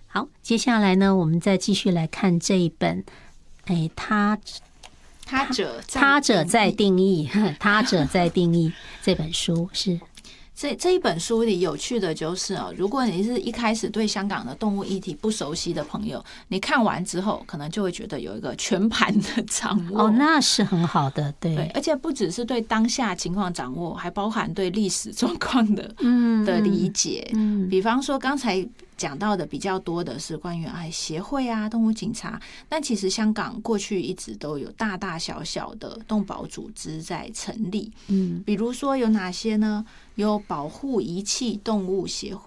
好，接下来呢，我们再继续来看这一本，他者在定义，他者在定义这本书是。 这一本书里有趣的就是如果你是一开始对香港的动物议题不熟悉的朋友，你看完之后可能就会觉得有一个全盘的掌握。 那是很好的，对， 而且不只是对当下情况掌握，还包含对历史状况的理解。比方说刚才讲到的比较多的是关于协会啊、动物警察，但其实香港过去一直都有大大小小的动保组织在成立。比如说有哪些呢？有保护遗弃动物协会。